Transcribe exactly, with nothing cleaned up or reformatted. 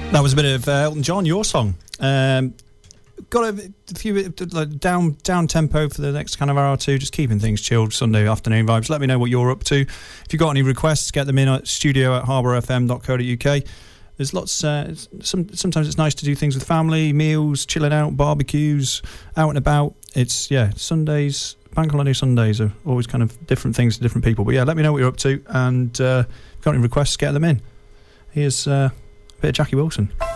That was a bit of uh, Elton John, Your Song. Um, got a, a few like, down down tempo for the next kind of hour or two, just keeping things chilled, Sunday afternoon vibes. Let me know what you're up to. If you've got any requests, get them in at studio at harbour f m dot co dot u k. There's lots, uh, some, sometimes it's nice to do things with family, meals, chilling out, barbecues, out and about. It's, yeah, Sundays, bank holiday Sundays are always kind of different things to different people. But yeah, let me know what you're up to, and uh, if you've got any requests, get them in. Here's uh, a bit of Jackie Wilson.